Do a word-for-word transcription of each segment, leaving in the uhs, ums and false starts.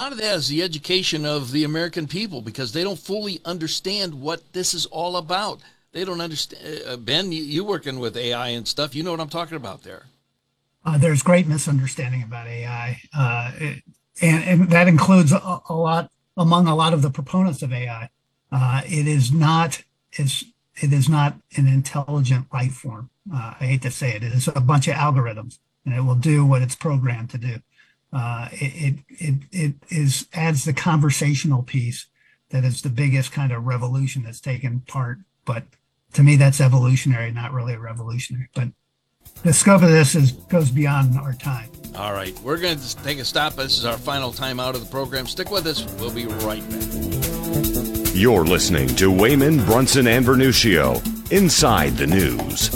lot of that is the education of the American people because they don't fully understand what this is all about. They don't understand. Uh, Ben, you, you working with A I and stuff, you know what I'm talking about there. Uh, there's great misunderstanding about A I, uh, it, and, and that includes a, a lot among a lot of the proponents of A I. Uh, it is not is it is not an intelligent life form. Uh, I hate to say it. It is a bunch of algorithms, and it will do what it's programmed to do. Uh, it, it it it is adds the conversational piece that is the biggest kind of revolution that's taken part. But to me, that's evolutionary, not really revolutionary. But the scope of this is goes beyond our time. All right, we're going to take a stop. This is our final time out of the program. Stick with us. We'll be right back. You're listening to Wayman, Brunson, and Vernuccio, Inside the News.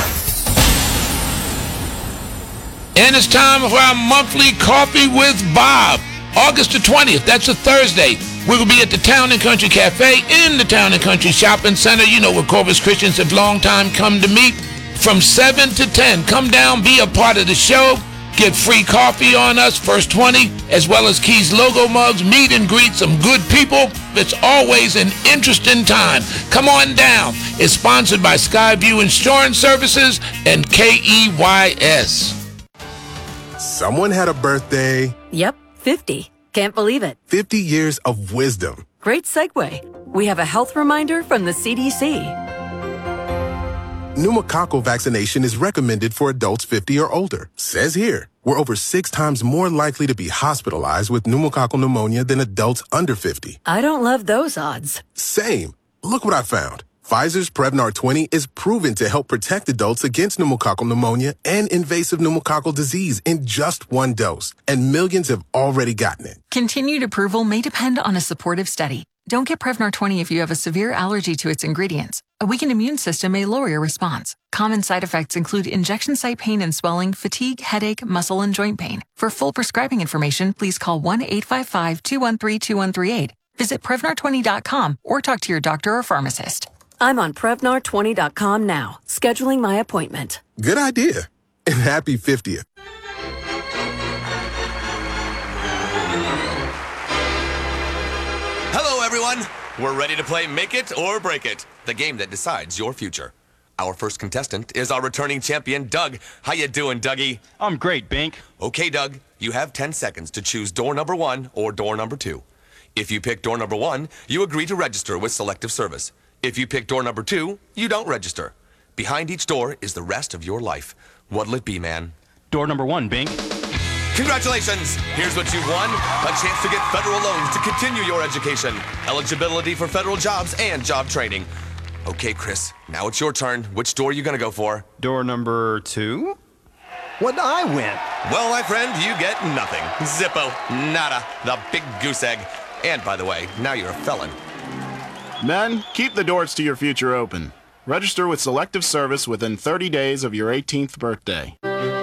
And it's time for our monthly Coffee with Bob. August the twentieth, that's a Thursday. We will be at the Town and Country Cafe in the Town and Country Shopping Center. You know where Corpus Christians have long time come to meet. From seven to ten, come down, be a part of the show. Get free coffee on us, first twenty, as well as Keys logo mugs, meet and greet some good people. It's always an interesting time. Come on down. It's sponsored by Skyview Insurance Services and K E Y S. Someone had a birthday. Yep, fifty. Can't believe it. fifty years of wisdom. Great segue. We have a health reminder from the C D C. Pneumococcal vaccination is recommended for adults fifty or older. Says here, we're over six times more likely to be hospitalized with pneumococcal pneumonia than adults under fifty. I don't love those odds. Same. Look what I found. Pfizer's Prevnar twenty is proven to help protect adults against pneumococcal pneumonia and invasive pneumococcal disease in just one dose, and millions have already gotten it. Continued approval may depend on a supportive study. Don't get Prevnar twenty if you have a severe allergy to its ingredients. A weakened immune system may lower your response. Common side effects include injection site pain and swelling, fatigue, headache, muscle, and joint pain. For full prescribing information, please call one eight five five, two one three, two one three eight. Visit Prevnar twenty dot com or talk to your doctor or pharmacist. I'm on Prevnar twenty dot com now, scheduling my appointment. Good idea. And happy fiftieth. Hello, everyone. We're ready to play Make It or Break It, the game that decides your future. Our first contestant is our returning champion, Doug. How you doing, Dougie? I'm great, Bink. Okay, Doug, you have ten seconds to choose door number one or door number two. If you pick door number one, you agree to register with Selective Service. If you pick door number two, you don't register. Behind each door is the rest of your life. What'll it be, man? Door number one, Bink. Congratulations! Here's what you've won. A chance to get federal loans to continue your education, eligibility for federal jobs, and job training. Okay, Chris, now it's your turn. Which door are you going to go for? Door number two? What'd I win? Well, my friend, you get nothing. Zippo. Nada. The big goose egg. And, by the way, now you're a felon. Men, keep the doors to your future open. Register with Selective Service within thirty days of your eighteenth birthday.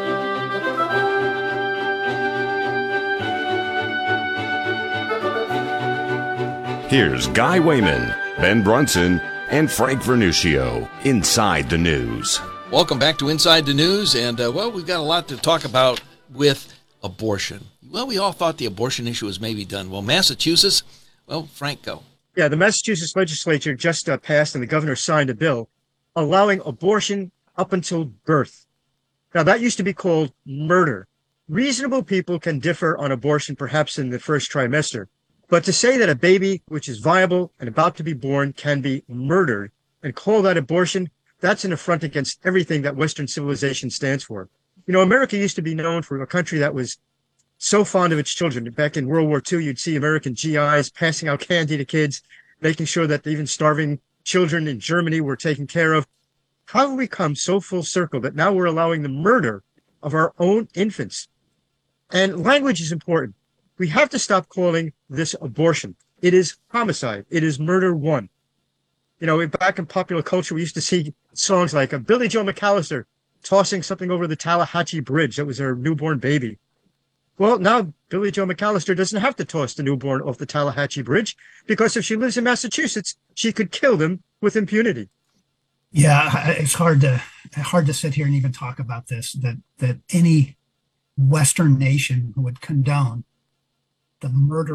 Here's Guy Wayman, Ben Brunson, and Frank Vernuccio, Inside the News. Welcome back to Inside the News, and, uh, well, we've got a lot to talk about with abortion. Well, we all thought the abortion issue was maybe done. Well, Massachusetts, well, Frank, go. Yeah, the Massachusetts legislature just uh, passed and the governor signed a bill allowing abortion up until birth. Now, that used to be called murder. Reasonable people can differ on abortion perhaps in the first trimester. But to say that a baby which is viable and about to be born can be murdered and call that abortion, that's an affront against everything that Western civilization stands for. You know, America used to be known for a country that was so fond of its children. Back in World War Two, you'd see American G Is passing out candy to kids, making sure that even starving children in Germany were taken care of. How have we come so full circle that now we're allowing the murder of our own infants? And language is important. We have to stop calling this abortion. It is homicide. It is murder one. You know, back in popular culture, we used to see songs like uh, Billy Joe McAllister tossing something over the Tallahatchie Bridge that was her newborn baby. Well, now Billy Joe McAllister doesn't have to toss the newborn off the Tallahatchie Bridge because if she lives in Massachusetts, she could kill them with impunity. Yeah, it's hard to hard to sit here and even talk about this, that that any Western nation would condone the murder